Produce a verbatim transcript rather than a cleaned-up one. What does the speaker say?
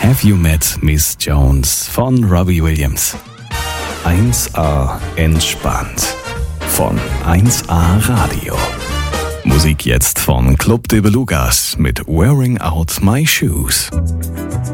Have You Met Miss Jones von Robbie Williams. eins A entspannt von eins A Radio. Musik jetzt von Club de Belugas mit Wearing Out My Shoes.